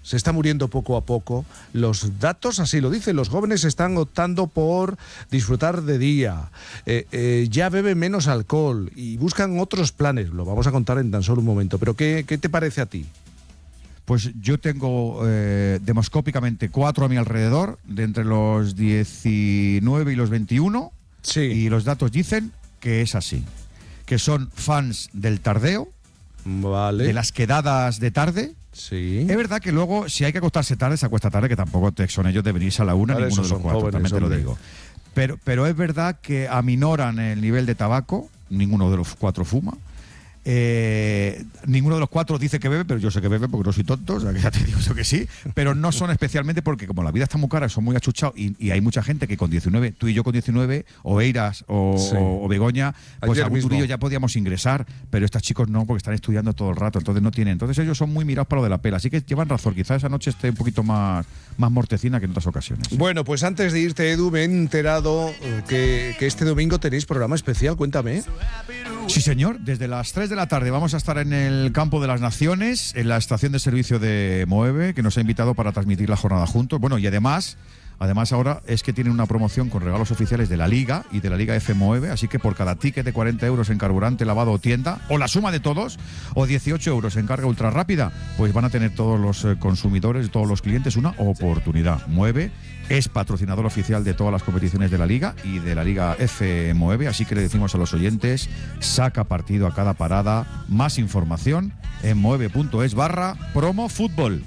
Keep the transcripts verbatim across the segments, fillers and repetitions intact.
se está muriendo poco a poco. Los datos así lo dicen, los jóvenes están optando por disfrutar de día, eh, eh, ya beben menos alcohol y buscan otros planes. Lo vamos a contar en tan solo un momento, pero ¿qué, qué te parece a ti? Pues yo tengo eh, demoscópicamente cuatro a mi alrededor, de entre los diecinueve y los veintiuno, sí. Y los datos dicen que es así, que son fans del tardeo, vale. de las quedadas de tarde. Sí. Es verdad que luego, si hay que acostarse tarde, se acuesta tarde, que tampoco te son ellos de venirse a la una, Vale, ninguno de los cuatro, jóvenes, también te hombre. lo digo. Pero, pero es verdad que aminoran el nivel de tabaco, ninguno de los cuatro fuma. Eh, ninguno de los cuatro dice que bebe, pero yo sé que bebe porque no soy tonto, o sea que ya te digo eso que sí, pero no son especialmente porque como la vida está muy cara, son muy achuchados y, y hay mucha gente que con diecinueve, tú y yo con diecinueve, o Eiras o, Sí. o, o Begoña, pues Ayer algún mismo. turillo ya podíamos ingresar, pero estos chicos no, porque están estudiando todo el rato, entonces no tienen, entonces ellos son muy mirados para lo de la pela, así que llevan razón, quizás esa noche esté un poquito más, más mortecina que en otras ocasiones. Bueno, pues antes de irte, Edu, me he enterado que, que este domingo tenéis programa especial, cuéntame. Sí, señor. Desde las tres de la tarde vamos a estar en el Campo de las Naciones, en la estación de servicio de Moeve, que nos ha invitado para transmitir la jornada juntos. Bueno, y además, además ahora es que tienen una promoción con regalos oficiales de la Liga y de la Liga F Moeve, así que por cada ticket de cuarenta euros en carburante, lavado o tienda, o la suma de todos, o dieciocho euros en carga ultra rápida, pues van a tener todos los eh, consumidores, todos los clientes una oportunidad. Moeve es patrocinador oficial de todas las competiciones de la Liga y de la Liga F Moeve, así que le decimos a los oyentes, saca partido a cada parada. Más información en moeve.es barra promo fútbol.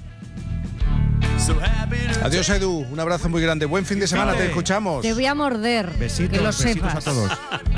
Adiós, Edu, un abrazo muy grande, buen fin de semana, te escuchamos. Te voy a morder, Besitos, que lo besitos sepas. a todos.